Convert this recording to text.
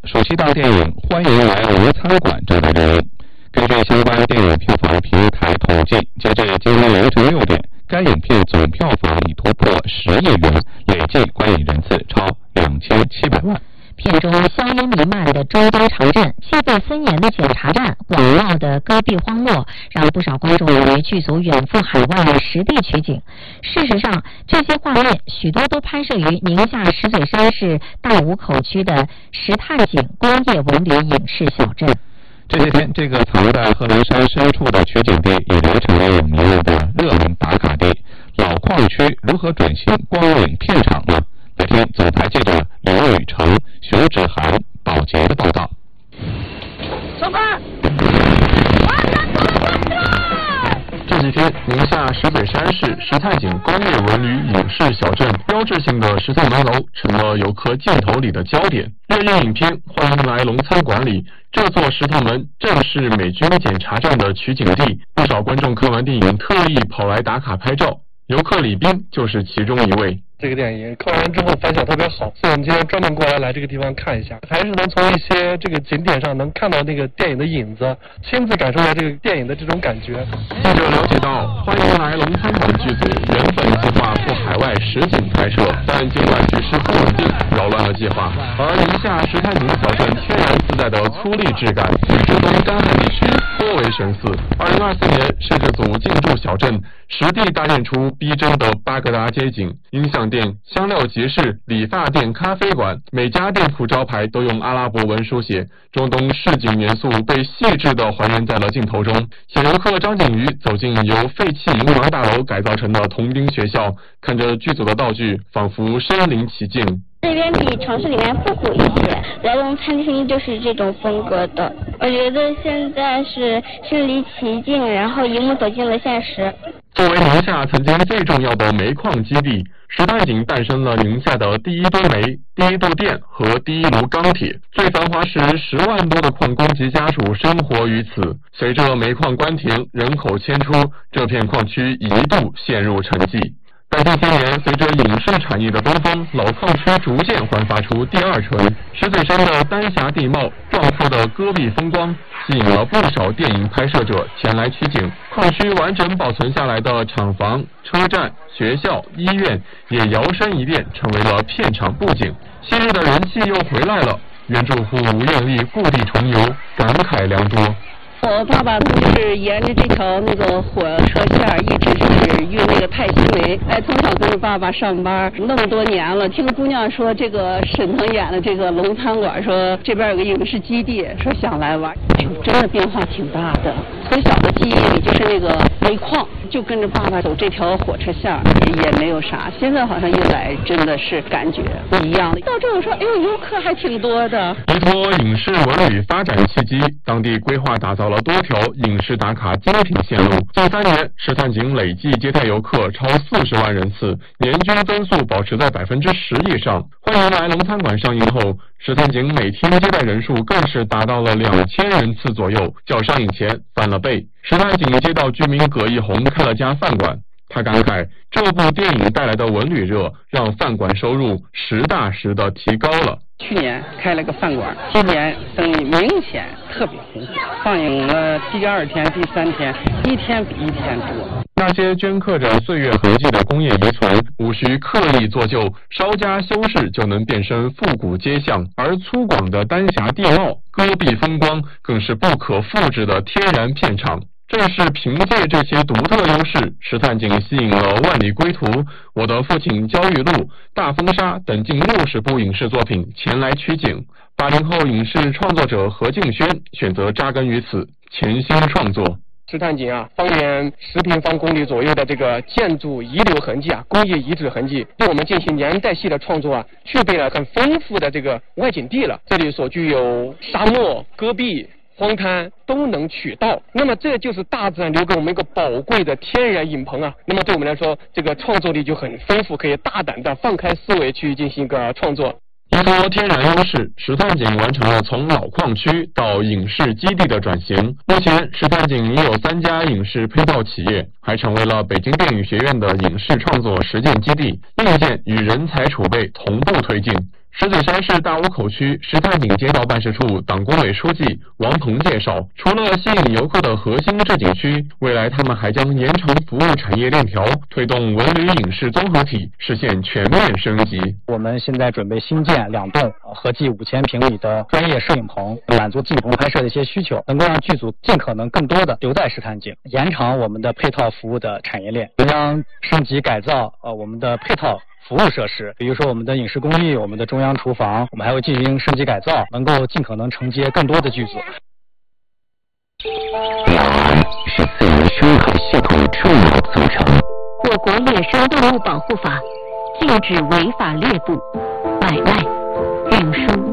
暑期档电影《欢迎来龙餐馆》正在热映。根据相关电影票房平台统计，截至今天凌晨6点，该影片总票房已突破10亿元，累计观影人次超2700万。 片中硝烟弥漫的中东城镇、戒备森严的检查站、广袤的戈壁荒漠，让不少观众以为剧组远赴海外实地取景。事实上，这些画面许多都拍摄于宁夏石嘴山市大武口区的石炭井工业文旅影视小镇。 这些天，这个藏在贺兰山深处的取景地已流成了有名的热门打卡地。老矿区如何转型光影片场呢？来听总台记者刘宇成、熊芷涵、宝洁的报道。 上班！ 这几天，宁夏石嘴山市石炭井工业文旅影视小镇标志性的石炭门楼成了游客镜头里的焦点。热映影片《欢迎来龙餐馆》里，这座石头门正是美军检查站的取景地，不少观众看完电影特意跑来打卡拍照。游客李斌就是其中一位。 这个电影看完之后反响特别好，所以我们今天专门过来这个地方看一下，还是能从一些这个景点上能看到那个电影的影子，亲自感受到这个电影的这种感觉。 记者了解到，《欢迎来龙餐馆》剧组原本计划赴海外实景拍摄，但境外局势不稳定，扰乱了计划。而宁夏石炭井小镇天然自带的粗砺质感，与浙东干旱地区颇为神似。2024年，摄制组进驻小镇，实地搭建出逼真的巴格达街景，音响店、香料集市、理发店、咖啡馆，每家店铺招牌都用阿拉伯文书写，中东市井元素被细致地还原在了镜头中。小游客张景瑜走进由废弃银玩大楼改造成的童兵学校，看着剧组的道具，仿佛身临其境。 这边比城市里面复古一些，来龙餐厅就是这种风格的。我觉得现在是身临其境，然后一幕走进了现实。 作为宁夏曾经最重要的煤矿基地，石炭井诞生了宁夏的第一吨煤、第一度电和第一炉钢铁。最繁华时10万多的矿工及家属生活于此。随着煤矿关停，人口迁出，这片矿区一度陷入沉寂。但近些年，随着影视产业的东风，老矿区逐渐焕发出第二春。石嘴山的丹霞地貌、壮阔的戈壁风光，吸引了不少电影拍摄者前来取景。矿区完整保存下来的厂房、车站、学校、医院也摇身一变成为了片场布景。昔日的人气又回来了，原住户吴艳丽故地重游，感慨良多。 我爸爸就是沿着这条那个火车线一直是运那个钛芯煤，从小跟着爸爸上班那么多年了。听姑娘说，这个沈腾演的这个龙餐馆，说这边有个影视基地，说想来玩，真的变化挺大的。从小的记忆里就是那个煤矿，就跟着爸爸走这条火车线，也没有啥。现在好像一来真的是感觉不一样了。到这我说，哎呦，游客还挺多的。 依托影视文旅发展契机，当地规划打造了多条影视打卡精品线路。近3年，石炭井累计接待游客超40万人次，年均增速保持在10%以上。欢迎来龙餐馆上映后，石炭井每天接待人数更是达到了2000人次左右，较上映前翻了倍。石炭井街道居民葛一红开了家饭馆，他感慨这部电影带来的文旅热，让饭馆收入实打实的提高了。 去年开了个饭馆，今年生意明显特别红火，放映了第2天、第3天，一天比一天多。 那些镌刻着岁月痕迹的工业遗存，无需刻意做旧，稍加修饰就能变身复古街巷。而粗犷的丹霞地貌、戈壁风光，更是不可复制的天然片场。正是凭借这些独特优势，石炭井吸引了《万里归途》、《我的父亲焦裕禄》、《大风沙》等近60部影视作品前来取景。80后影视创作者何敬轩选择扎根于此，潜心创作。 石炭井方圆10平方公里左右的这个建筑遗留痕迹工业遗址痕迹，对我们进行年代系的创作具备了很丰富的这个外景地了。这里所具有沙漠、戈壁、荒滩都能取到，那么这就是大自然留给我们一个宝贵的天然影棚那么对我们来说，这个创作力就很丰富，可以大胆的放开思维去进行一个创作。 依托天然优势，石炭井完成了从老矿区到影视基地的转型。目前，石炭井已有3家影视配套企业，还成为了北京电影学院的影视创作实践基地，硬件与人才储备同步推进。 石景山市大沽口区石太井街道办事处党工委书记王鹏介绍，除了吸引游客的核心置景区，未来他们还将延长服务产业链条，推动文旅影视综合体实现全面升级。 我们现在准备新建2栋合计5000平米的专业摄影棚，满足镜棚拍摄的一些需求，能够让剧组尽可能更多的留在石滩井，延长我们的配套服务的产业链，将升级改造我们的配套服务设施，比如说我们的影视工艺、我们的中央厨房，我们还会进行升级改造，能够尽可能承接更多的剧组。 两岸是自然生态系统重要组成。 我国野生动物保护法禁止违法猎捕、买卖、